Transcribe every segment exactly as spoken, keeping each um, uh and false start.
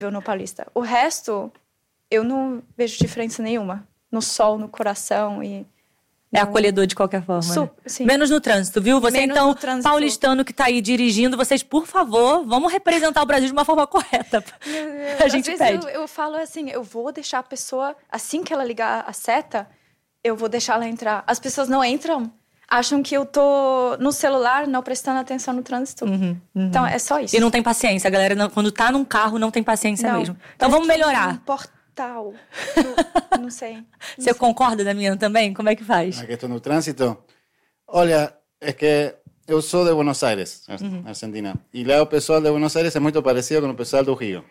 no Paulista. O resto, eu não vejo diferença nenhuma. No sol, no coração e... É acolhedor de qualquer forma. Super, sim. Menos no trânsito, viu? Você, Menos então, no trânsito. paulistano que tá aí dirigindo, vocês, por favor, vamos representar o Brasil de uma forma correta. A gente Às pede. vezes eu, eu falo assim, eu vou deixar a pessoa, assim que ela ligar a seta, eu vou deixar ela entrar. As pessoas não entram, acham que eu tô no celular, não prestando atenção no trânsito. Uhum, uhum. Então, é só isso. E não tem paciência, a galera, não, quando tá num carro, não tem paciência não, mesmo. Então, vamos melhorar. Um portal, no, não sei. Não Você sei. concorda, Damiano, também? Como é que faz? A questão do trânsito. Olha, é que eu sou de Buenos Aires, Uhum. Argentina. E lá o pessoal de Buenos Aires é muito parecido com o pessoal do Rio.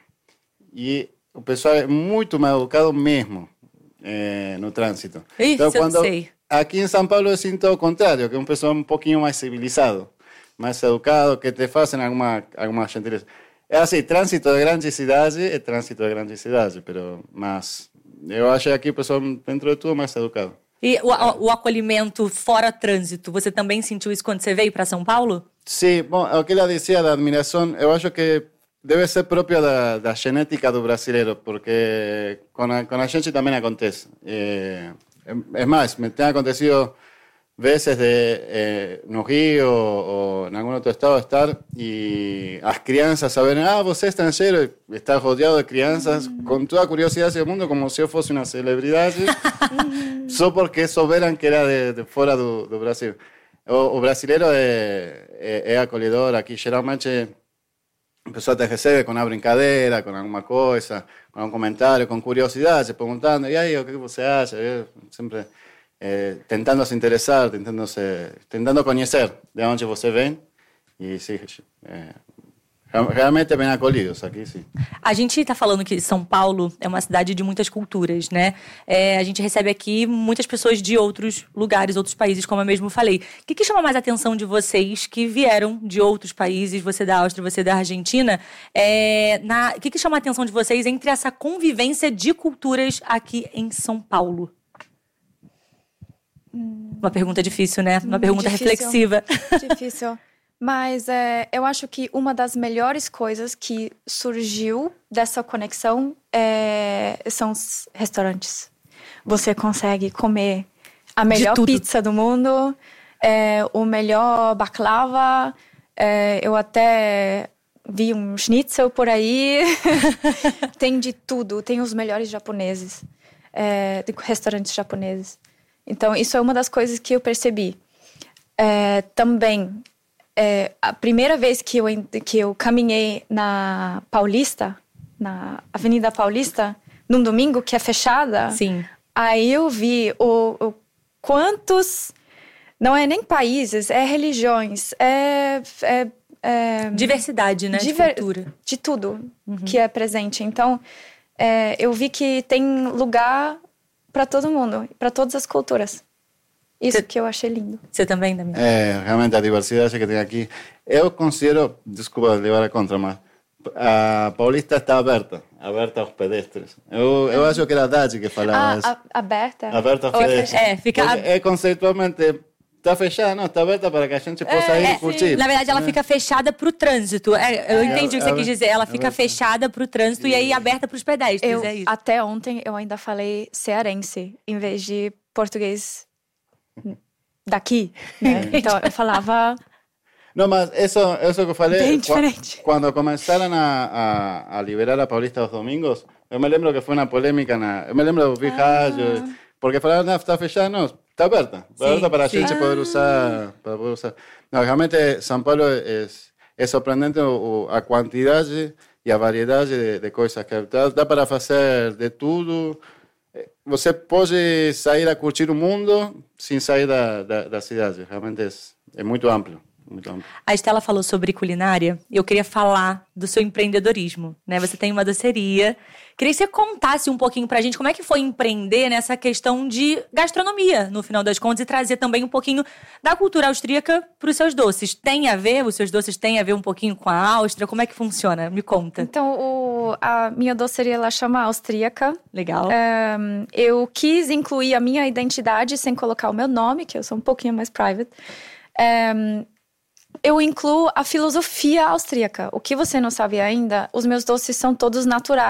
E o pessoal é muito mal educado mesmo eh, no trânsito. Isso então, eu quando, sei. aqui em São Paulo eu sinto o contrário, que é um pessoal um pouquinho mais civilizado, mais educado, que te fazem alguma, alguma gentileza. É assim, trânsito de grande cidade é trânsito de grande cidade, pero, mas eu acho que aqui o pessoal, dentro de tudo, é mais educado. E o, o, o acolhimento fora trânsito, você também sentiu isso quando você veio para São Paulo? Sim, bom, o que ela dizia da admiração, eu acho que deve ser próprio da, da genética do brasileiro, porque com a, com a gente também acontece. É, é mais, me tem acontecido vezes de, eh, no Rio ou, ou em algum outro estado estar e as crianças saberem, ah, você é estrangeiro, e estar rodeado de crianças mm. com toda a curiosidade do mundo, como se eu fosse uma celebridade, só porque souberam que era de, de fora do, do Brasil. O, o brasileiro é, é, é acolhedor, aqui geralmente a pessoa te recebe com uma brincadeira, com alguma coisa, com um comentário, com curiosidade, perguntando, e aí, o que você acha? Eu sempre... Eh, tentando se interessar, tentando, se, tentando conhecer de onde você vem e sim, é, realmente bem acolhidos aqui, sim. A gente está falando que São Paulo é uma cidade de muitas culturas, né? É, a gente recebe aqui muitas pessoas de outros lugares, outros países, como eu mesmo falei. O que, que chama mais a atenção de vocês que vieram de outros países, você da Áustria, você da Argentina? É, na, o que, que chama a atenção de vocês entre essa convivência de culturas aqui em São Paulo? Uma pergunta difícil, né? Uma pergunta difícil, reflexiva. Difícil. Mas é, eu acho que uma das melhores coisas que surgiu dessa conexão é, são os restaurantes. Você consegue comer a melhor pizza do mundo, é, o melhor baklava. É, eu até vi um schnitzel por aí. Tem de tudo. Tem os melhores japoneses, é, de restaurantes japoneses. Então, isso é uma das coisas que eu percebi. É, também, é, a primeira vez que eu, que eu caminhei na Paulista, na Avenida Paulista, num domingo que é fechada, sim. Aí eu vi o, o quantos... Não é nem países, é religiões, é... é, é diversidade, né? Diver, de cultura. De tudo uhum. que é presente. Então, é, eu vi que tem lugar... para todo mundo, para todas as culturas. Isso Cê, que eu achei lindo. Você também, Damiano? É, realmente a diversidade que tem aqui. Eu considero, desculpa levar a contra, mas a Paulista está aberta, aberta aos pedestres. Eu, eu acho que era a Dade que falava ah, isso. A, aberta? Aberta aos pedestres. É, fica... Porque é conceitualmente... Está fechada, não, está aberta para que a gente possa é, ir é, e curtir. Na verdade, ela é. fica fechada para o trânsito. É, eu é, entendi é, o que você é, quis dizer. Ela fica é, fechada para o trânsito e... e aí aberta para os pedestres. Eu, é isso. Até ontem eu ainda falei cearense, em vez de português daqui. Né? Então eu falava... Não, mas isso, isso que eu falei... Bem diferente. Quando começaram a, a, a liberar a Paulista aos domingos, eu me lembro que foi uma polêmica. Na, eu me lembro de ouvir ah. rádio, porque falaram, não, está fechada, não... Está aberta, está aberta para a gente ah. poder usar, para poder usar. Não, realmente São Paulo é, é surpreendente o, a quantidade e a variedade de, de coisas que dá, dá para fazer de tudo. Você pode sair a curtir o mundo sem sair da, da, da cidade. Realmente é, é muito amplo. Muito amplo. A Estela falou sobre culinária e eu queria falar do seu empreendedorismo, né? Você tem uma doceria. Queria que você contasse um pouquinho pra gente como é que foi empreender nessa questão de gastronomia, no final das contas, e trazer também um pouquinho da cultura austríaca para os seus doces. Tem a ver? Os seus doces têm a ver um pouquinho com a Áustria? Como é que funciona? Me conta. Então, o, a minha doceria, ela chama austríaca. Legal. Um, eu quis incluir a minha identidade sem colocar o meu nome, que eu sou um pouquinho mais private. Um, eu incluo a filosofia austríaca. O que você não sabe ainda, os meus doces são todos naturais.